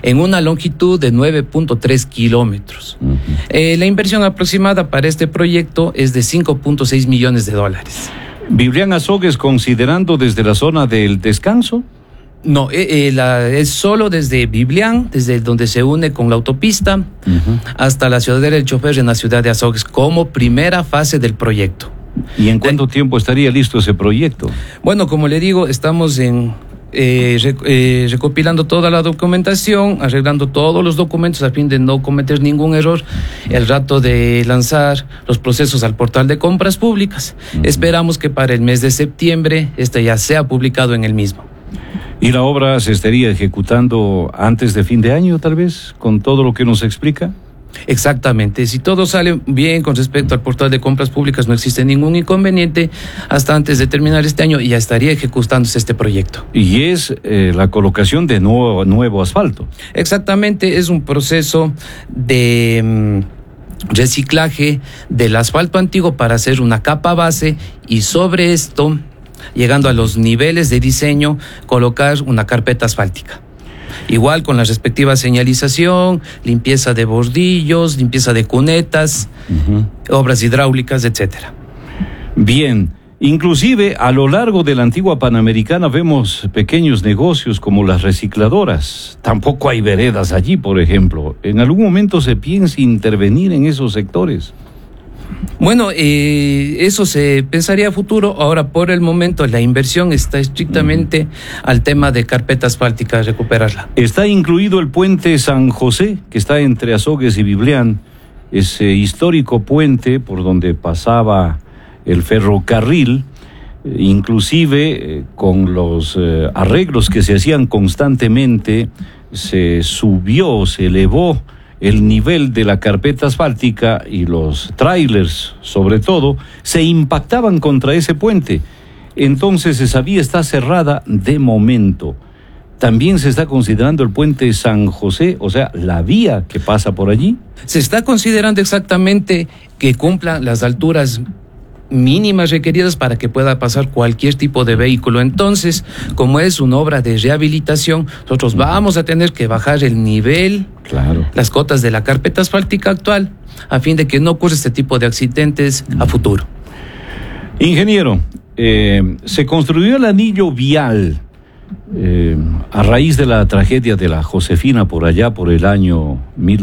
en una longitud de 9.3 kilómetros. La inversión aproximada para este proyecto es de $5.6 millones. ¿Biblián Azogues considerando desde la zona del descanso? No, es solo desde Biblián, desde donde se une con la autopista, hasta la Ciudadela del Chofer en la ciudad de Azogues, como primera fase del proyecto. ¿Y en cuánto tiempo estaría listo ese proyecto? Bueno, como le digo, estamos recopilando toda la documentación, arreglando todos los documentos a fin de no cometer ningún error el rato de lanzar los procesos al portal de compras públicas. Esperamos que para el mes de septiembre ya sea publicado en el mismo. ¿Y la obra se estaría ejecutando antes de fin de año, tal vez, con todo lo que nos explica? Exactamente, si todo sale bien con respecto al portal de compras públicas, no existe ningún inconveniente, hasta antes de terminar este año ya estaría ejecutándose este proyecto. Y es la colocación de nuevo asfalto. Exactamente, es un proceso de reciclaje del asfalto antiguo para hacer una capa base y sobre esto, llegando a los niveles de diseño, colocar una carpeta asfáltica. Igual con la respectiva señalización, limpieza de bordillos, limpieza de cunetas, obras hidráulicas, etcétera. Bien, inclusive a lo largo de la antigua Panamericana vemos pequeños negocios como las recicladoras. Tampoco hay veredas allí, por ejemplo. ¿En algún momento se piensa intervenir en esos sectores? Bueno, eso se pensaría a futuro. Ahora, por el momento, la inversión está estrictamente al tema de carpeta asfáltica, recuperarla. Está incluido el puente San José, que está entre Azogues y Biblián, ese histórico puente por donde pasaba el ferrocarril, inclusive con los arreglos que se hacían constantemente, se subió, se elevó el nivel de la carpeta asfáltica y los trailers, sobre todo, se impactaban contra ese puente. Entonces esa vía está cerrada de momento. ¿También se está considerando el puente San José, o sea, la vía que pasa por allí? Se está considerando exactamente que cumpla las alturas mínimas requeridas para que pueda pasar cualquier tipo de vehículo. Entonces, como es una obra de rehabilitación, nosotros vamos a tener que bajar el nivel, las cotas de la carpeta asfáltica actual, a fin de que no ocurra este tipo de accidentes a futuro. Ingeniero, se construyó el anillo vial a raíz de la tragedia de la Josefina por allá por el año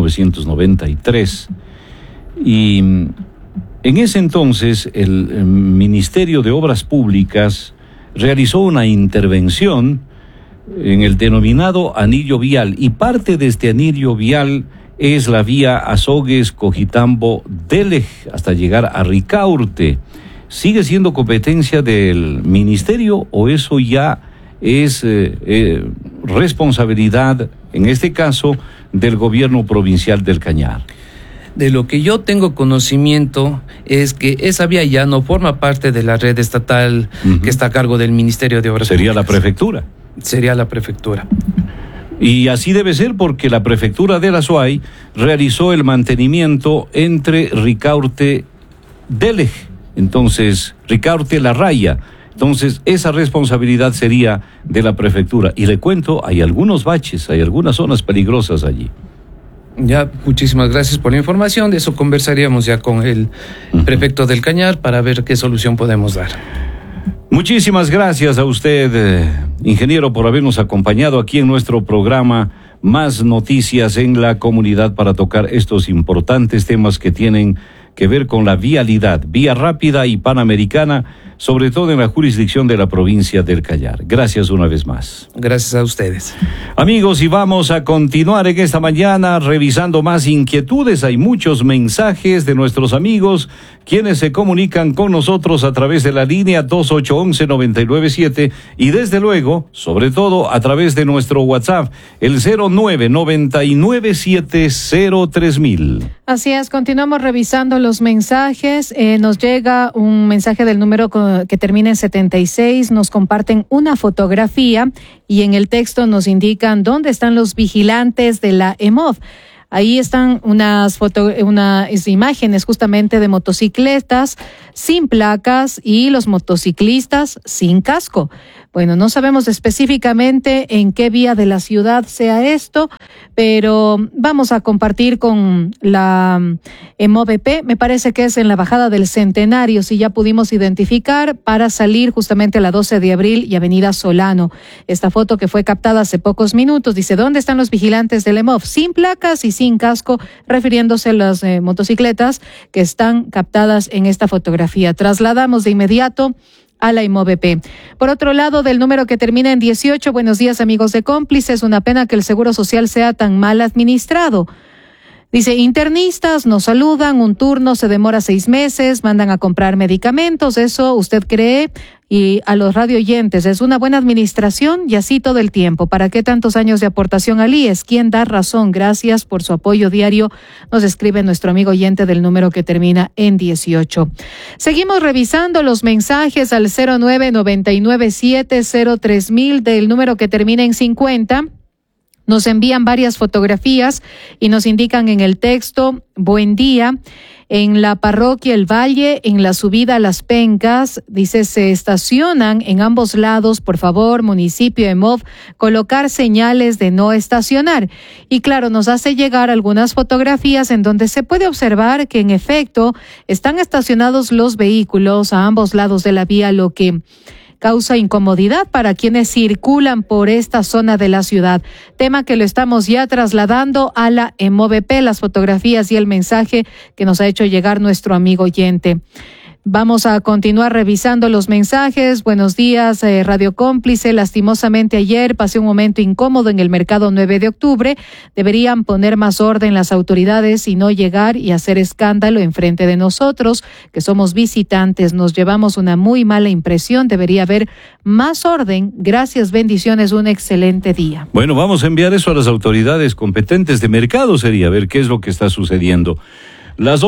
1993 y en ese entonces el Ministerio de Obras Públicas realizó una intervención en el denominado anillo vial y parte de este anillo vial es la vía Azogues-Cojitambo-Delej hasta llegar a Ricaurte. ¿Sigue siendo competencia del Ministerio o eso ya es responsabilidad, en este caso, del gobierno provincial del Cañar? De lo que yo tengo conocimiento es que esa vía ya no forma parte de la red estatal que está a cargo del Ministerio de Obras Públicas. ¿Sería la prefectura? Sería la prefectura. Y así debe ser porque la prefectura de la Azuay realizó el mantenimiento entre Ricaurte-Delej, entonces Ricaurte-La Raya. Entonces esa responsabilidad sería de la prefectura. Y le cuento, hay algunos baches, hay algunas zonas peligrosas allí. Ya, muchísimas gracias por la información. De eso conversaríamos ya con el prefecto del Cañar para ver qué solución podemos dar. Muchísimas gracias a usted, ingeniero, por habernos acompañado aquí en nuestro programa Más Noticias en la Comunidad para tocar estos importantes temas que tienen que ver con la vialidad, vía rápida y panamericana, sobre todo en la jurisdicción de la provincia del Cañar. Gracias una vez más. Gracias a ustedes. Amigos, y vamos a continuar en esta mañana revisando más inquietudes. Hay muchos mensajes de nuestros amigos quienes se comunican con nosotros a través de la línea 2811-997 y desde luego, sobre todo, a través de nuestro WhatsApp, el 0999703000. Así es, continuamos revisando los mensajes. Nos llega un mensaje del número que termina en 76. Nos comparten una fotografía y en el texto nos indican dónde están los vigilantes de la EMOV. Ahí están unas imágenes justamente de motocicletas sin placas y los motociclistas sin casco. Bueno, no sabemos específicamente en qué vía de la ciudad sea esto, pero vamos a compartir con la EMOVP, me parece que es en la bajada del Centenario, si ya pudimos identificar, para salir justamente a la 12 de abril y Avenida Solano. Esta foto que fue captada hace pocos minutos dice, ¿dónde están los vigilantes del EMOV? Sin placas y sin casco, refiriéndose a las motocicletas que están captadas en esta fotografía. Trasladamos de inmediato a la EMOVP. Por otro lado, del número que termina en 18, buenos días amigos de Cómplices, una pena que el Seguro Social sea tan mal administrado. Dice, internistas nos saludan, un turno se demora 6 meses, mandan a comprar medicamentos, ¿eso usted cree? Y a los radioyentes, ¿es una buena administración? Y así todo el tiempo. ¿Para qué tantos años de aportación al IES? ¿Quién da razón? Gracias por su apoyo diario, nos escribe nuestro amigo oyente del número que termina en 18. Seguimos revisando los mensajes al 0999703000 del número que termina en 50. Nos envían varias fotografías y nos indican en el texto, buen día, en la parroquia El Valle, en la subida a Las Pencas, dice, se estacionan en ambos lados, por favor, municipio EMOV, colocar señales de no estacionar. Y claro, nos hace llegar algunas fotografías en donde se puede observar que en efecto están estacionados los vehículos a ambos lados de la vía, lo que causa incomodidad para quienes circulan por esta zona de la ciudad. Tema que lo estamos ya trasladando a la EMOVP, las fotografías y el mensaje que nos ha hecho llegar nuestro amigo oyente. Vamos a continuar revisando los mensajes. Buenos días, Radio Cómplice. Lastimosamente ayer pasé un momento incómodo en el mercado 9 de octubre. Deberían poner más orden las autoridades y no llegar y hacer escándalo enfrente de nosotros, que somos visitantes. Nos llevamos una muy mala impresión. Debería haber más orden. Gracias, bendiciones, un excelente día. Bueno, vamos a enviar eso a las autoridades competentes de mercado, sería, a ver qué es lo que está sucediendo. Las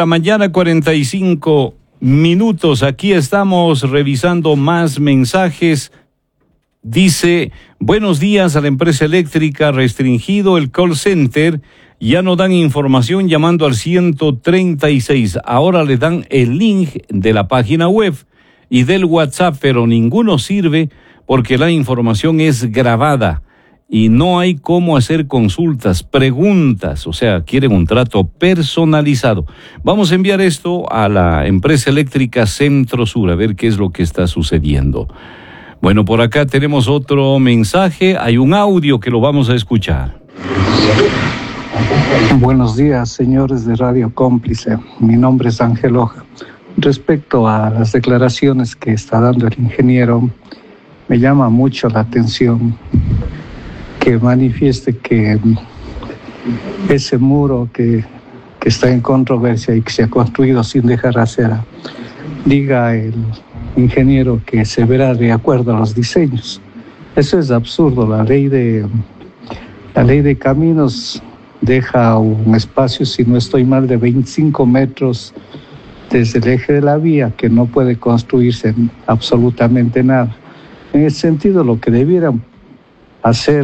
8:45 minutos, aquí estamos revisando más mensajes. Dice, buenos días a la empresa eléctrica, restringido el call center, ya no dan información llamando al 136, ahora le dan el link de la página web y del WhatsApp, pero ninguno sirve porque la información es grabada y no hay cómo hacer consultas, preguntas, o sea, quieren un trato personalizado. Vamos a enviar esto a la empresa eléctrica Centro Sur, a ver qué es lo que está sucediendo. Bueno, por acá tenemos otro mensaje, hay un audio que lo vamos a escuchar. Buenos días, señores de Radio Cómplice, mi nombre es Ángel Hoja. Respecto a las declaraciones que está dando el ingeniero, me llama mucho la atención que manifieste que ese muro que está en controversia y que se ha construido sin dejar acera, diga el ingeniero que se verá de acuerdo a los diseños. Eso es absurdo. La ley de caminos deja un espacio, si no estoy mal, de 25 metros desde el eje de la vía, que no puede construirse absolutamente nada. En ese sentido, lo que debieran hacer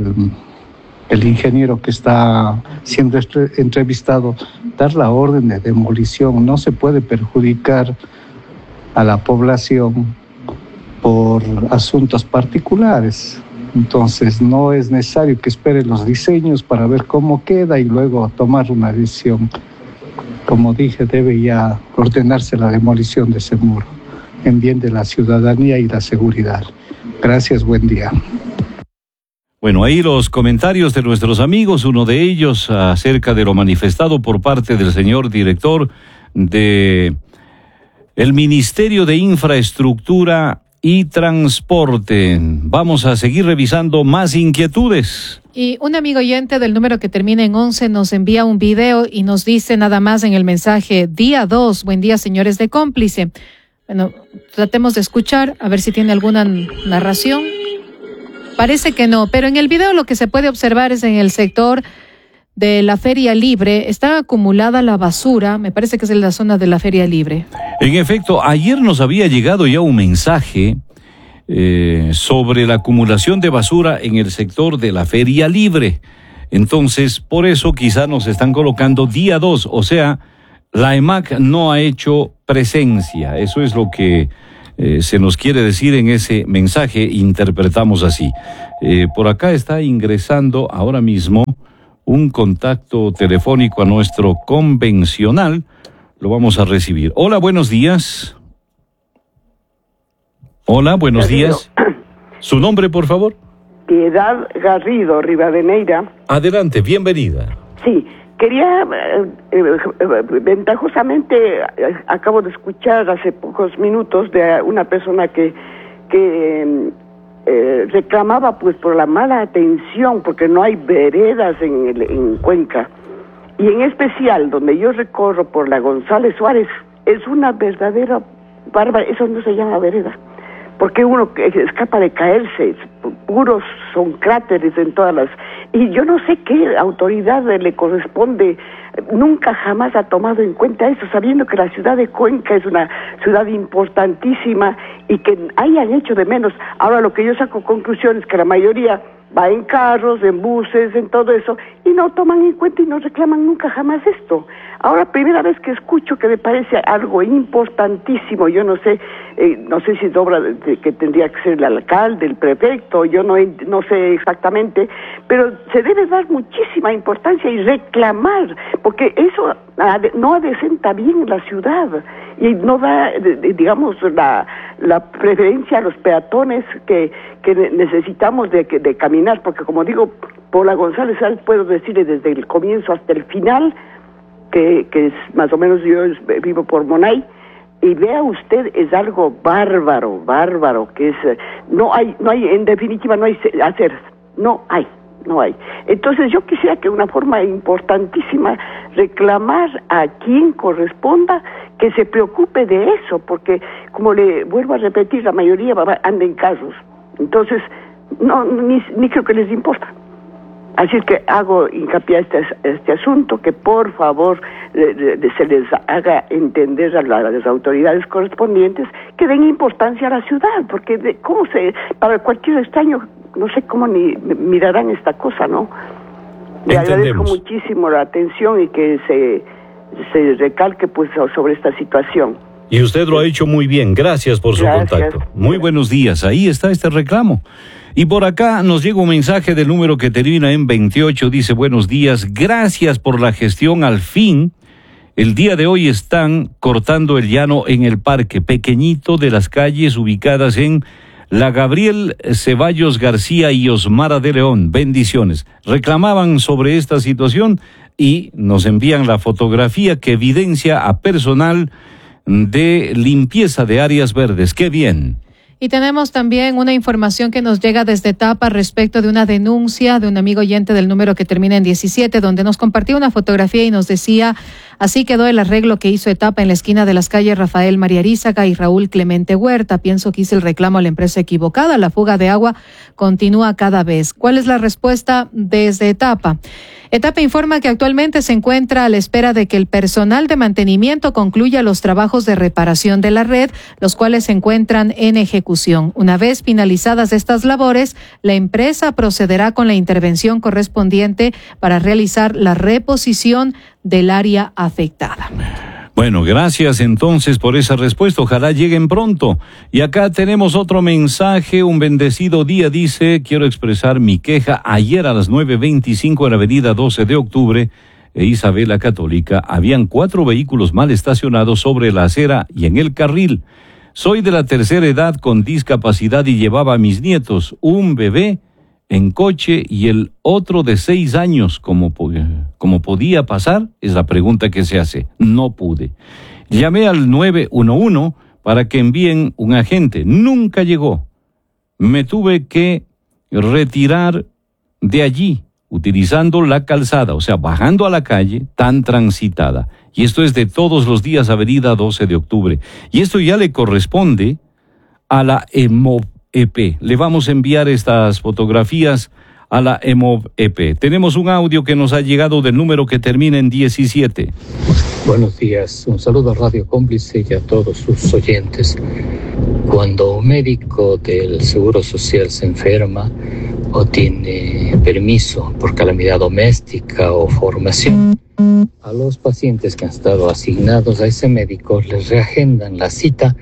el ingeniero que está siendo entrevistado, dar la orden de demolición. No se puede perjudicar a la población por asuntos particulares. Entonces no es necesario que espere los diseños para ver cómo queda y luego tomar una decisión. Como dije, debe ya ordenarse la demolición de ese muro en bien de la ciudadanía y la seguridad. Gracias, buen día. Bueno, ahí los comentarios de nuestros amigos, uno de ellos acerca de lo manifestado por parte del señor director de el Ministerio de Infraestructura y Transporte. Vamos a seguir revisando más inquietudes. Y un amigo oyente del número que termina en 11 nos envía un video y nos dice nada más en el mensaje, día 2, buen día señores de Cómplice. Bueno, tratemos de escuchar, a ver si tiene alguna narración. Parece que no, pero en el video lo que se puede observar es en el sector de la Feria Libre, está acumulada la basura, me parece que es en la zona de la Feria Libre. En efecto, ayer nos había llegado ya un mensaje sobre la acumulación de basura en el sector de la Feria Libre. Entonces, por eso quizá nos están colocando día 2, o sea, la EMAC no ha hecho presencia. Eso es lo que se nos quiere decir en ese mensaje, interpretamos así. Por acá está ingresando ahora mismo un contacto telefónico a nuestro convencional. Lo vamos a recibir. Hola, buenos días. Hola, buenos días. ¿Su nombre, por favor? Piedad Garrido, Rivadeneira. Adelante, bienvenida. Sí, quería, ventajosamente, acabo de escuchar hace pocos minutos de una persona que reclamaba pues por la mala atención, porque no hay veredas en Cuenca. Y en especial, donde yo recorro por la González Suárez, es una verdadera bárbara, eso no se llama vereda, porque uno escapa de caerse, puros son cráteres en todas las... Y yo no sé qué autoridad le corresponde, nunca jamás ha tomado en cuenta eso, sabiendo que la ciudad de Cuenca es una ciudad importantísima y que hayan hecho de menos. Ahora lo que yo saco conclusión es que la mayoría va en carros, en buses, en todo eso, y no toman en cuenta y no reclaman nunca jamás esto. Ahora, primera vez que escucho que me parece algo importantísimo, yo no sé si es obra que tendría que ser el alcalde, el prefecto, yo no sé exactamente, pero se debe dar muchísima importancia y reclamar, porque eso no adecenta bien la ciudad y no da, digamos, la preferencia a los peatones que necesitamos de caminar, porque como digo, por la González puedo decirle desde el comienzo hasta el final, que es más o menos, yo vivo por Monay, y vea usted, es algo bárbaro, que es, no hay, en definitiva no hay aceras, no hay. Entonces yo quisiera que una forma importantísima reclamar a quien corresponda que se preocupe de eso, porque como le vuelvo a repetir, la mayoría anda en carros, entonces ni creo que les importa. Así es que hago hincapié a este asunto, que por favor se les haga entender a las autoridades correspondientes que den importancia a la ciudad, porque para cualquier extraño, no sé cómo ni mirarán esta cosa, ¿no? Le agradezco muchísimo la atención y que se recalque pues sobre esta situación. Y usted lo ha hecho muy bien, gracias por su contacto. Muy buenos días, ahí está este reclamo. Y por acá nos llega un mensaje del número que termina en 28, dice: buenos días, gracias por la gestión, al fin. El día de hoy están cortando el llano en el parque pequeñito de las calles ubicadas en la Gabriel Ceballos García y Osmara de León. Bendiciones. Reclamaban sobre esta situación y nos envían la fotografía que evidencia a personal de limpieza de áreas verdes. ¡Qué bien! Y tenemos también una información que nos llega desde Tapa respecto de una denuncia de un amigo oyente del número que termina en 17, donde nos compartió una fotografía y nos decía: así quedó el arreglo que hizo Etapa en la esquina de las calles Rafael María Arízaga y Raúl Clemente Huerta. Pienso que hice el reclamo a la empresa equivocada. La fuga de agua continúa cada vez. ¿Cuál es la respuesta desde Etapa? Etapa informa que actualmente se encuentra a la espera de que el personal de mantenimiento concluya los trabajos de reparación de la red, los cuales se encuentran en ejecución. Una vez finalizadas estas labores, la empresa procederá con la intervención correspondiente para realizar la reposición del área afectada. Bueno, gracias entonces por esa respuesta. Ojalá lleguen pronto. Y acá tenemos otro mensaje. Un bendecido día, dice: quiero expresar mi queja. Ayer a las 9:25 en la avenida 12 de octubre e Isabela Católica habían 4 vehículos mal estacionados sobre la acera y en el carril. Soy de la tercera edad con discapacidad y llevaba a mis nietos, un bebé en coche y el otro de 6 años. ¿Cómo podía pasar? Es la pregunta que se hace. No pude. Llamé al 911 para que envíen un agente. Nunca llegó. Me tuve que retirar de allí utilizando la calzada, o sea, bajando a la calle tan transitada. Y esto es de todos los días, avenida 12 de octubre. Y esto ya le corresponde a la EMOV-EP. Le vamos a enviar estas fotografías a la EMOV-EP. Tenemos un audio que nos ha llegado del número que termina en 17. Buenos días, un saludo a Radio Cómplice y a todos sus oyentes. Cuando un médico del Seguro Social se enferma o tiene permiso por calamidad doméstica o formación, a los pacientes que han estado asignados a ese médico les reagendan la cita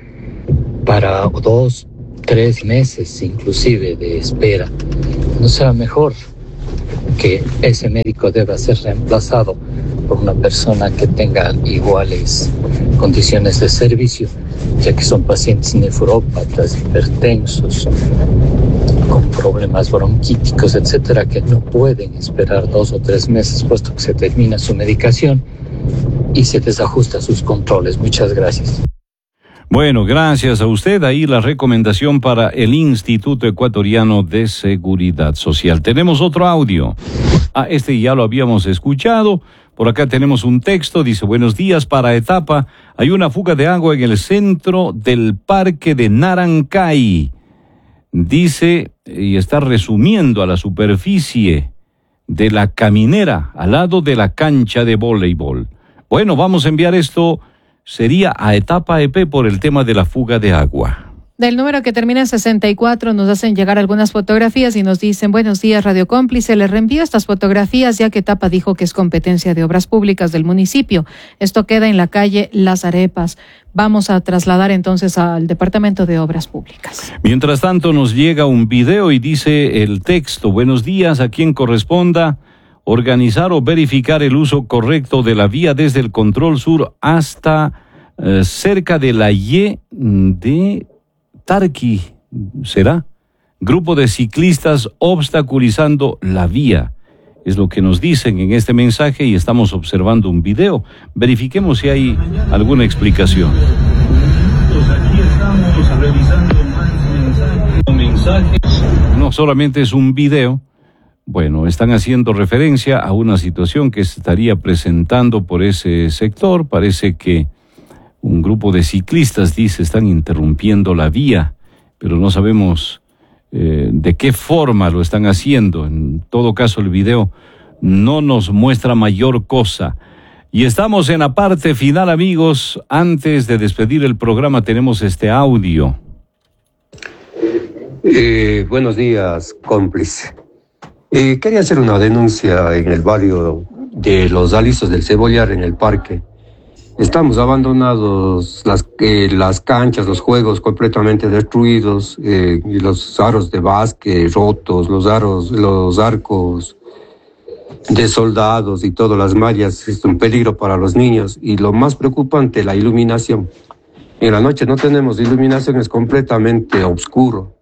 para 2-3 meses inclusive de espera. ¿No será mejor que ese médico deba ser reemplazado por una persona que tenga iguales condiciones de servicio, ya que son pacientes nefrópatas, hipertensos, con problemas bronquíticos, etcétera, que no pueden esperar 2 o 3 meses, puesto que se termina su medicación y se desajusta sus controles. Muchas gracias. Bueno, gracias a usted. Ahí la recomendación para el Instituto Ecuatoriano de Seguridad Social. Tenemos otro audio. Este ya lo habíamos escuchado. Por acá tenemos un texto. Dice, buenos días para Etapa. Hay una fuga de agua en el centro del parque de Narancay. Dice, y está resumiendo a la superficie de la caminera, al lado de la cancha de voleibol. Bueno, vamos a enviar esto. Sería a Etapa EP por el tema de la fuga de agua. Del número que termina en 64 nos hacen llegar algunas fotografías y nos dicen, buenos días Radio Cómplice, les reenvío estas fotografías ya que Etapa dijo que es competencia de obras públicas del municipio. Esto queda en la calle Las Arepas. Vamos a trasladar entonces al Departamento de Obras Públicas. Mientras tanto nos llega un video y dice el texto, buenos días, a quien corresponda organizar o verificar el uso correcto de la vía desde el Control Sur hasta cerca de la Y de Tarqui, ¿será? Grupo de ciclistas obstaculizando la vía. Es lo que nos dicen en este mensaje y estamos observando un video. Verifiquemos si hay alguna explicación. Aquí estamos revisando más mensajes. No solamente es un video. Bueno, están haciendo referencia a una situación que se estaría presentando por ese sector. Parece que un grupo de ciclistas, dice, están interrumpiendo la vía, pero no sabemos de qué forma lo están haciendo. En todo caso, el video no nos muestra mayor cosa. Y estamos en la parte final, amigos. Antes de despedir el programa, tenemos este audio. Buenos días, cómplice. Quería hacer una denuncia en el barrio de Los Alizos del Cebollar, en el parque. Estamos abandonados, las canchas, los juegos completamente destruidos, y los aros de básquet rotos, los arcos de soldados y todas las mallas. Es un peligro para los niños. Y lo más preocupante, la iluminación. En la noche no tenemos iluminación, es completamente oscuro.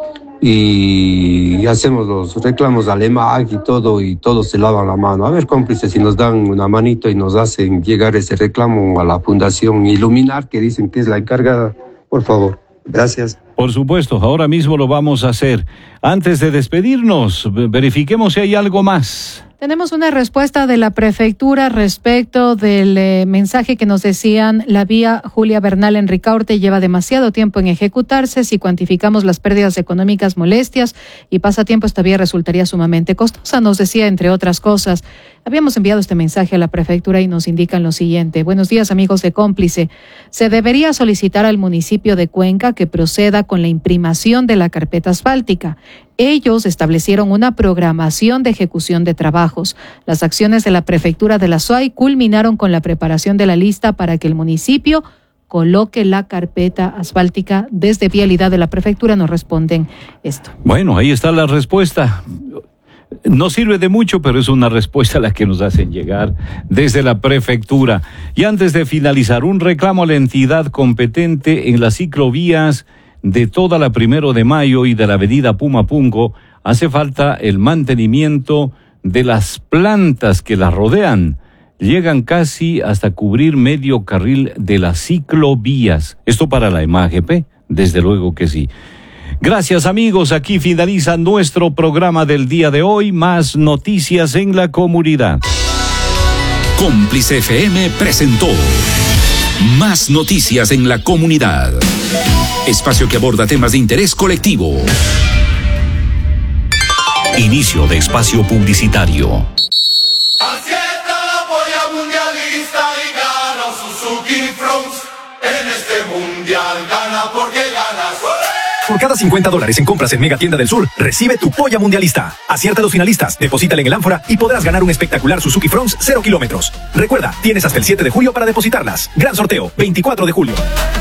Y hacemos los reclamos al EMAG y todos se lavan la mano. A ver, cómplices, si nos dan una manito y nos hacen llegar ese reclamo a la Fundación Iluminar, que dicen que es la encargada, por favor. Gracias. Por supuesto, ahora mismo lo vamos a hacer. Antes de despedirnos, verifiquemos si hay algo más. Tenemos una respuesta de la prefectura respecto del mensaje que nos decían: la vía Julia Bernal en Ricaurte lleva demasiado tiempo en ejecutarse. Si cuantificamos las pérdidas económicas, molestias y pasatiempo, esta vía resultaría sumamente costosa, nos decía, entre otras cosas. Habíamos enviado este mensaje a la prefectura y nos indican lo siguiente: buenos días, amigos de Cómplice. Se debería solicitar al municipio de Cuenca que proceda con la imprimación de la carpeta asfáltica. Ellos establecieron una programación de ejecución de trabajos. Las acciones de la prefectura de la SUAY culminaron con la preparación de la lista para que el municipio coloque la carpeta asfáltica. Desde Vialidad de la prefectura nos responden esto. Bueno, ahí está la respuesta. No sirve de mucho, pero es una respuesta a la que nos hacen llegar desde la prefectura. Y antes de finalizar, un reclamo a la entidad competente en las ciclovías de toda la 1 de Mayo y de la avenida Pumapungo. Hace falta el mantenimiento de las plantas que las rodean. Llegan casi hasta cubrir medio carril de las ciclovías. Esto para la EMAGP, desde luego que sí. Gracias, amigos, aquí finaliza nuestro programa del día de hoy. Más noticias en la comunidad. Cómplice FM presentó Más noticias en la comunidad. Espacio que aborda temas de interés colectivo. Inicio de espacio publicitario. Acierta la polla mundialista y gana un Suzuki Fronts. En este mundial gana porque ganas. Por cada $50 en compras en Mega Tienda del Sur, recibe tu polla mundialista. Acierta a los finalistas, deposítale en el ánfora y podrás ganar un espectacular Suzuki Fronts 0 kilómetros. Recuerda, tienes hasta el 7 de julio para depositarlas. Gran sorteo, 24 de julio.